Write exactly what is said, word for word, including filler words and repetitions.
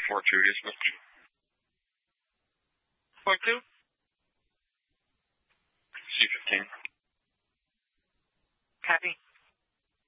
four two, yes, sir. four two? C fifteen. Copy.